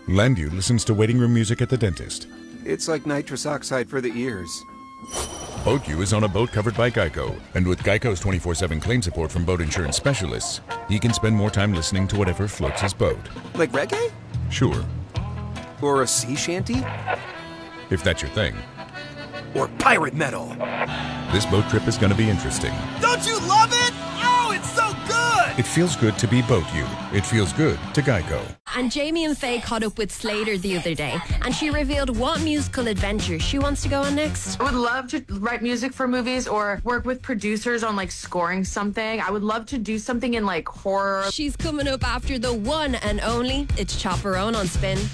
Landu listens to waiting room music at the dentist. It's like nitrous oxide for the ears. BoatU is on a boat covered by Geico, and with Geico's 24/7 claim support from boat insurance specialists, he can spend more time listening to whatever floats his boat. Like reggae? Sure, Or a sea shanty? if that's your thing. Or pirate metal? This boat trip is going to be interesting. Don't you love it? Oh, it's so good! It feels good to be BoatU. It feels good to Geico. And Jamie and Faye caught up with Slater the other day, and she revealed what musical adventure she wants to go on next. I would love to write music for movies or work with producers on like scoring something. I would love to do something in like horror. She's coming up after the one and only It's Chopperone on Spin.